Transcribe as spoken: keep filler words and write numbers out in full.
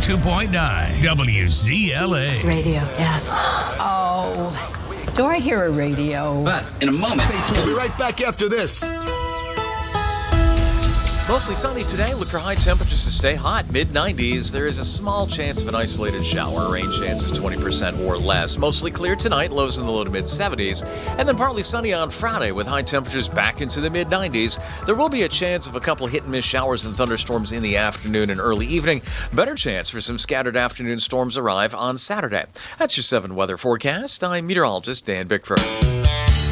ninety-two point nine W Z L A. Radio, yes. Oh, do I hear a radio? But in a moment. We'll be right back after this. Mostly sunny today. Look for high temperatures to stay hot, mid nineties. There is a small chance of an isolated shower. Rain chances twenty percent or less. Mostly clear tonight, lows in the low to mid seventies. And then partly sunny on Friday with high temperatures back into the mid nineties. There will be a chance of a couple hit and miss showers and thunderstorms in the afternoon and early evening. Better chance for some scattered afternoon storms arrive on Saturday. That's your seven weather forecast. I'm meteorologist Dan Bickford.